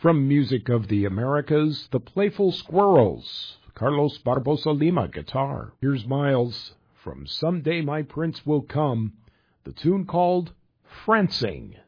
From Music of the Americas, The Playful Squirrels, Carlos Barbosa Lima, guitar. Here's Miles from Someday My Prince Will Come, the tune called Francing.